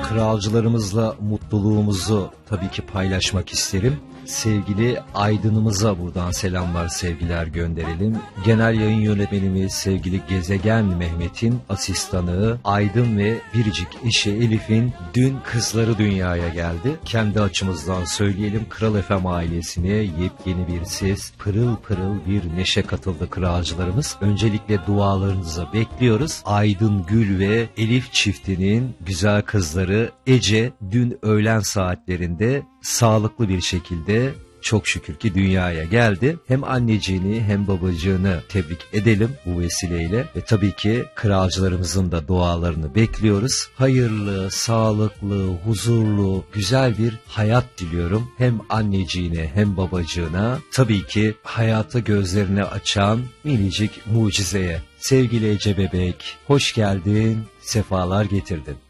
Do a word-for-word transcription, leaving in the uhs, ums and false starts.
kralcılarımızla mutluluğumuzu tabii ki paylaşmak isterim. Sevgili Aydın'ımıza buradan selamlar, sevgiler gönderelim. Genel yayın yönetmenimiz sevgili Gezegen Mehmet'in asistanı Aydın ve biricik eşi Elif'in dün kızları dünyaya geldi. Kendi açımızdan söyleyelim, Kral F M ailesine yepyeni bir ses, pırıl pırıl bir neşe katıldı kralcılarımız. Öncelikle dualarınızı bekliyoruz. Aydın Gül ve Elif çiftinin güzel kızları Ece dün öğlen saatlerinde sağlıklı bir şekilde çok şükür ki dünyaya geldi. Hem anneciğini hem babacığını tebrik edelim bu vesileyle ve tabii ki kralcılarımızın da dualarını bekliyoruz. Hayırlı, sağlıklı, huzurlu, güzel bir hayat diliyorum. Hem anneciğine hem babacığına, tabii ki hayata gözlerini açan minicik mucizeye. Sevgili Ece bebek, hoş geldin, sefalar getirdin.